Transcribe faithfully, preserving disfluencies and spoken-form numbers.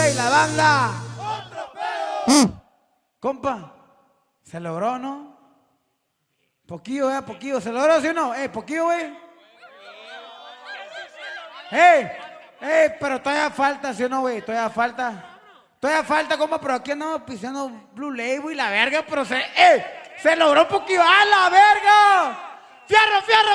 J y la banda. Compa, ¿se logró, no? Poquillo, eh, poquillo. ¿Se logró, sí o no? Eh, poquillo, güey. Eh, eh, pero todavía falta, ¿sí o no, güey? Todavía falta. Todavía falta, compa, pero aquí andamos pisando Blue Label y la verga, pero se, eh, se logró poquillo. ¡A la verga! ¡Fierro, fierro!